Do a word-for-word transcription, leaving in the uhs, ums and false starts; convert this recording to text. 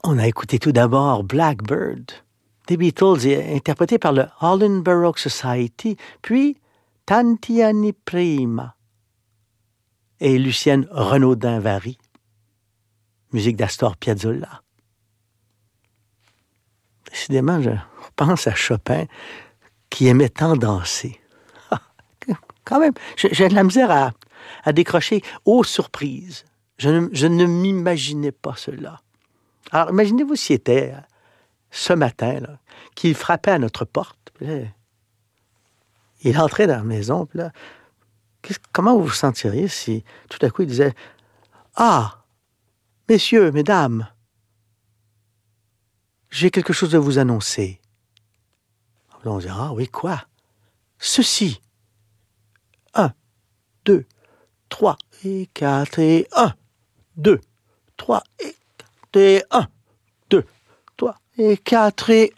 On a écouté tout d'abord Blackbird des Beatles, interprété par le Holland Baroque Society, puis Tanti anni prima et Lucienne Renaudin-Vary, musique d'Astor Piazzolla. Décidément, je pense à Chopin qui aimait tant danser. Quand même, j'ai de la misère à, à décrocher. Oh, surprise! Je ne, je ne m'imaginais pas cela. Alors, imaginez-vous s'il était ce matin, là, qu'il frappait à notre porte. Là, il entrait dans la maison, puis là, comment vous vous sentiriez si tout à coup il disait « Ah, messieurs, mesdames, j'ai quelque chose à vous annoncer. » Là, on dit « Ah oui, quoi? Ceci. Un, deux, trois et quatre et un. Deux, trois et quatre et un. Deux, trois et quatre et un. »